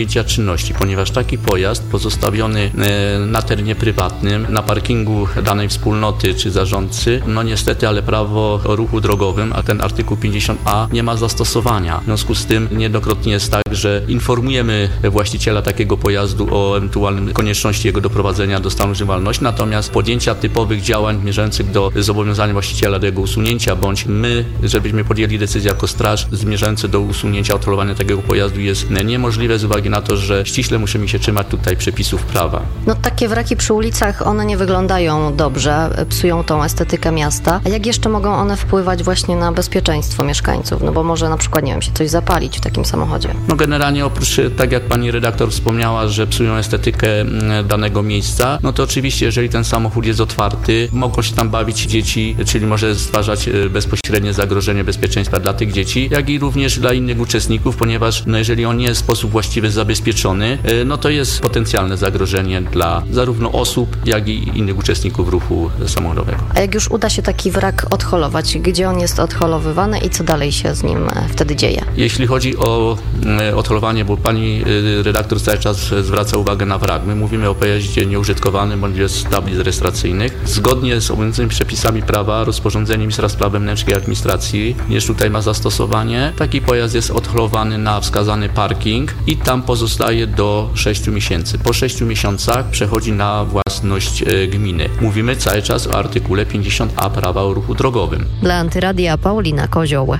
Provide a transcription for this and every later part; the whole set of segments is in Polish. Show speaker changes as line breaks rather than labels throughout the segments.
czynności, ponieważ taki pojazd pozostawiony na terenie prywatnym, na parkingu danej wspólnoty czy zarządcy, no niestety, ale prawo o ruchu drogowym, a ten artykuł 50a nie ma zastosowania. W związku z tym niejednokrotnie jest tak, że informujemy właściciela takiego pojazdu o ewentualnym konieczności jego doprowadzenia do stanu używalności, natomiast podjęcia typowych działań zmierzających do zobowiązania właściciela do jego usunięcia, bądź my, żebyśmy podjęli decyzję jako straż zmierzające do usunięcia, odholowania takiego pojazdu jest niemożliwe z uwagi na to, że ściśle musimy się trzymać tutaj przepisów prawa.
No takie wraki przy ulicach, one nie wyglądają dobrze, psują tą estetykę miasta. A jak jeszcze mogą one wpływać właśnie na bezpieczeństwo mieszkańców? No bo może na przykład, nie wiem, się coś zapalić w takim samochodzie.
No generalnie oprócz, tak jak pani redaktor wspomniała, że psują estetykę danego miejsca, no to oczywiście, jeżeli ten samochód jest otwarty, mogą się tam bawić dzieci, czyli może stwarzać bezpośrednie zagrożenie bezpieczeństwa dla tych dzieci, jak i również dla innych uczestników, ponieważ no jeżeli on nie jest w sposób właściwy zabezpieczony, no to jest potencjalne zagrożenie dla zarówno osób, jak i innych uczestników ruchu samochodowego.
A jak już uda się taki wrak odholować, gdzie on jest odholowywany i co dalej się z nim wtedy dzieje?
Jeśli chodzi o odholowanie, bo pani redaktor cały czas zwraca uwagę na wrak. My mówimy o pojaździe nieużytkowanym bądź bez tablic rejestracyjnych. Zgodnie z obowiązującymi przepisami prawa, rozporządzeniem ministra spraw wewnętrznych i administracji, również tutaj ma zastosowanie, taki pojazd jest odholowany na wskazany parking i tam pozostaje do 6 miesięcy. Po 6 miesiącach przechodzi na własność gminy. Mówimy cały czas o artykule 50a prawa o ruchu drogowym.
Dla Antyradia Paulina Kozioł.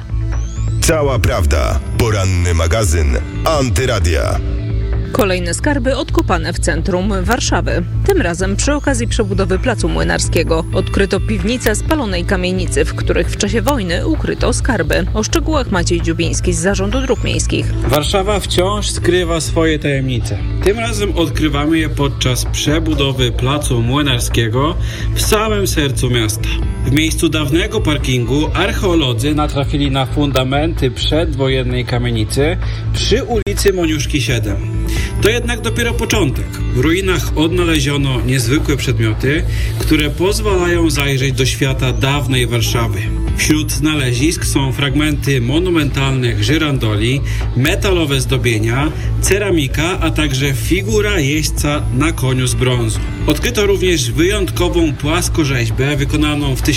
Cała prawda. Poranny magazyn Antyradia.
Kolejne skarby odkopane w centrum Warszawy. Tym razem przy okazji przebudowy Placu Młynarskiego odkryto piwnice spalonej kamienicy, w których w czasie wojny ukryto skarby. O szczegółach Maciej Dziubiński z Zarządu Dróg Miejskich.
Warszawa wciąż skrywa swoje tajemnice. Tym razem odkrywamy je podczas przebudowy Placu Młynarskiego w samym sercu miasta. W miejscu dawnego parkingu archeolodzy natrafili na fundamenty przedwojennej kamienicy przy ulicy Moniuszki 7. To jednak dopiero początek. W ruinach odnaleziono niezwykłe przedmioty, które pozwalają zajrzeć do świata dawnej Warszawy. Wśród znalezisk są fragmenty monumentalnych żyrandoli, metalowe zdobienia, ceramika, a także figura jeźdźca na koniu z brązu. Odkryto również wyjątkową płaskorzeźbę wykonaną w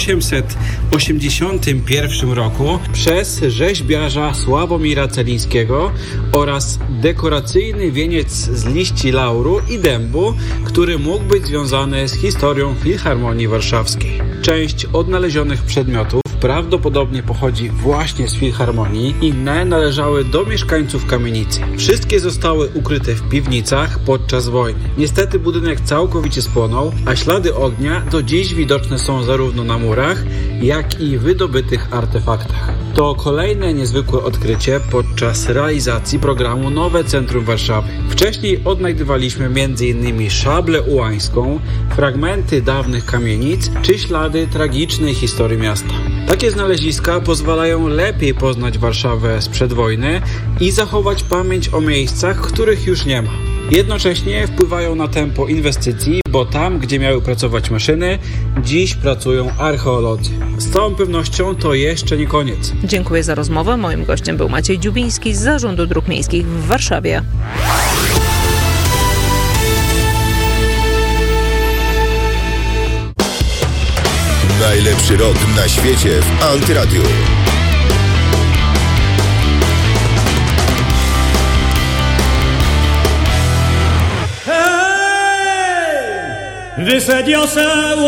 1881 roku przez rzeźbiarza Sławomira Celińskiego oraz dekoracyjny wieniec z liści lauru i dębu, który mógł być związany z historią Filharmonii Warszawskiej. Część odnalezionych przedmiotów prawdopodobnie pochodzi właśnie z Filharmonii, inne należały do mieszkańców kamienicy. Wszystkie zostały ukryte w piwnicach podczas wojny. Niestety budynek całkowicie spłonął, a ślady ognia do dziś widoczne są zarówno na murach, jak i wydobytych artefaktach. To kolejne niezwykłe odkrycie podczas realizacji programu Nowe Centrum Warszawy. Wcześniej odnajdywaliśmy m.in. szablę ułańską, fragmenty dawnych kamienic czy ślady tragicznej historii miasta. Takie znaleziska pozwalają lepiej poznać Warszawę sprzed wojny i zachować pamięć o miejscach, których już nie ma. Jednocześnie wpływają na tempo inwestycji, bo tam, gdzie miały pracować maszyny, dziś pracują archeolodzy. Z całą pewnością to jeszcze nie koniec.
Dziękuję za rozmowę. Moim gościem był Maciej Dziubiński z Zarządu Dróg Miejskich w Warszawie.
Najlepszy rok na świecie w Antyradiu.
Wysadził się